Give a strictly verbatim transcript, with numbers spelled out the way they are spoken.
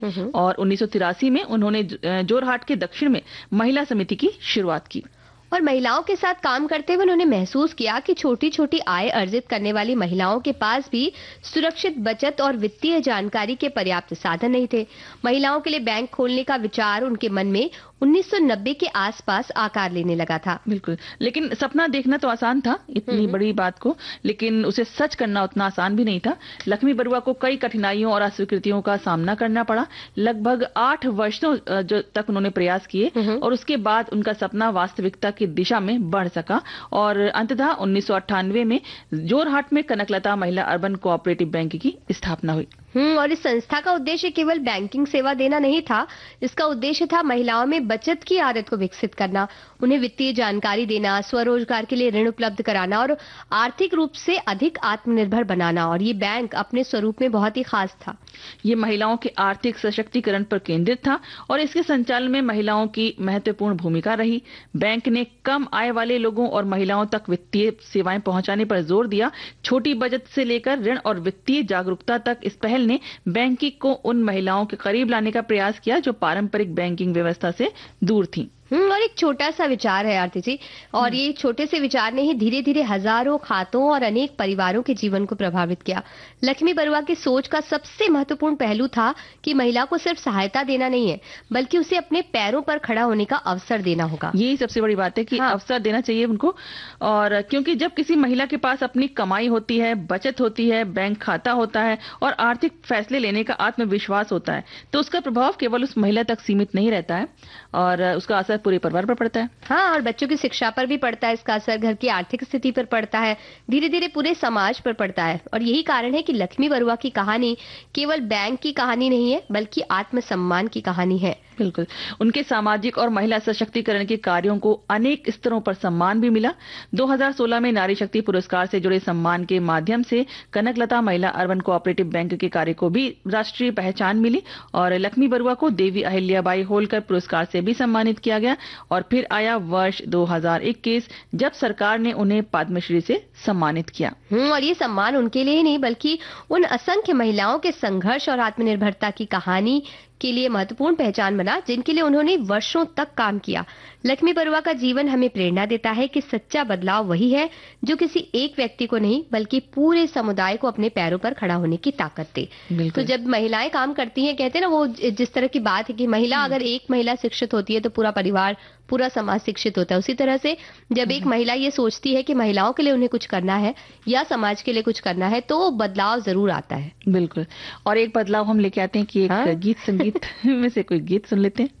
और उन्नीस सौ तिरासी में उन्होंने जोरहाट के दक्षिण में महिला समिति की शुरुआत की। और महिलाओं के साथ काम करते हुए उन्होंने महसूस किया कि छोटी छोटी आय अर्जित करने वाली महिलाओं के पास भी सुरक्षित बचत और वित्तीय जानकारी के पर्याप्त साधन नहीं थे। महिलाओं के लिए बैंक खोलने का विचार उनके मन में उन्नीस सौ नब्बे के आसपास आकार लेने लगा था। बिल्कुल, लेकिन सपना देखना तो आसान था, इतनी बड़ी बात को, लेकिन उसे सच करना उतना आसान भी नहीं था। लक्ष्मी बरुआ को कई कठिनाइयों और अस्वीकृतियों का सामना करना पड़ा। लगभग आठ वर्षों तक उन्होंने प्रयास किए और उसके बाद उनका सपना वास्तविकता की दिशा में बढ़ सका और अंततः उन्नीस सौ अट्ठानवे में जोरहाट में कनकलता महिला अर्बन कोऑपरेटिव बैंक की स्थापना हुई। हम्म और इस संस्था का उद्देश्य केवल बैंकिंग सेवा देना नहीं था, इसका उद्देश्य था महिलाओं में बचत की आदत को विकसित करना, उन्हें वित्तीय जानकारी देना, स्वरोजगार के लिए ऋण उपलब्ध कराना और आर्थिक रूप से अधिक आत्मनिर्भर बनाना। और ये बैंक अपने स्वरूप में बहुत ही खास था। ये महिलाओं के आर्थिक सशक्तिकरण पर केंद्रित था और इसके संचालन में महिलाओं की महत्वपूर्ण भूमिका रही। बैंक ने कम आय वाले लोगों और महिलाओं तक वित्तीय सेवाएं पहुंचाने पर जोर दिया। छोटी बचत से लेकर ऋण और वित्तीय जागरूकता तक इस पहल ने बैंकिंग को उन महिलाओं के करीब लाने का प्रयास किया जो पारंपरिक बैंकिंग व्यवस्था से दूर थीं। हम्म और एक छोटा सा विचार है आरती जी, और ये छोटे से विचार ने ही धीरे धीरे हजारों खातों और अनेक परिवारों के जीवन को प्रभावित किया। लक्ष्मी बरुआ की सोच का सबसे महत्वपूर्ण पहलू था कि महिला को सिर्फ सहायता देना नहीं है, बल्कि उसे अपने पैरों पर खड़ा होने का अवसर देना होगा। यही सबसे बड़ी बात है कि हाँ। अवसर देना चाहिए उनको। और क्योंकि जब किसी महिला के पास अपनी कमाई होती है, बचत होती है, बैंक खाता होता है और आर्थिक फैसले लेने का आत्मविश्वास होता है, तो उसका प्रभाव केवल उस महिला तक सीमित नहीं रहता है और उसका असर पूरे परिवार पर पड़ता है। हाँ, और बच्चों की शिक्षा पर भी पड़ता है इसका असर, घर की आर्थिक स्थिति पर पड़ता है, धीरे धीरे पूरे समाज पर पड़ता है। और यही कारण है कि लक्ष्मी बरुआ की कहानी केवल बैंक की कहानी नहीं है, बल्कि आत्मसम्मान की कहानी है। बिल्कुल, उनके सामाजिक और महिला सशक्तिकरण के कार्यों को अनेक स्तरों पर सम्मान भी मिला। दो हज़ार सोलह में नारी शक्ति पुरस्कार से जुड़े सम्मान के माध्यम से कनकलता महिला अर्बन कोऑपरेटिव बैंक के कार्य को भी राष्ट्रीय पहचान मिली और लक्ष्मी बरुआ को देवी अहिल्याबाई होलकर पुरस्कार से भी सम्मानित किया गया। और फिर आया वर्ष दो हज़ार इक्कीस जब सरकार ने उन्हें पद्मश्री से सम्मानित किया। हम्म और ये सम्मान उनके लिए ही नहीं, बल्कि उन असंख्य महिलाओं के संघर्ष और आत्मनिर्भरता की कहानी के लिए महत्वपूर्ण पहचान बना, जिनके लिए उन्होंने वर्षों तक काम किया। लक्ष्मी बरुआ का जीवन हमें प्रेरणा देता है कि सच्चा बदलाव वही है जो किसी एक व्यक्ति को नहीं, बल्कि पूरे समुदाय को अपने पैरों पर खड़ा होने की ताकत दे। तो जब महिलाएं काम करती हैं, कहते हैं ना, वो जिस तरह की बात है कि महिला, अगर एक महिला शिक्षित होती है तो पूरा परिवार, पूरा समाज शिक्षित होता है। उसी तरह से जब एक महिला ये सोचती है कि महिलाओं के लिए उन्हें कुछ करना है या समाज के लिए कुछ करना है, तो बदलाव जरूर आता है। बिल्कुल, और एक बदलाव हम लेके आते हैं कि एक हाँ? गीत संगीत में से कोई गीत सुन लेते हैं।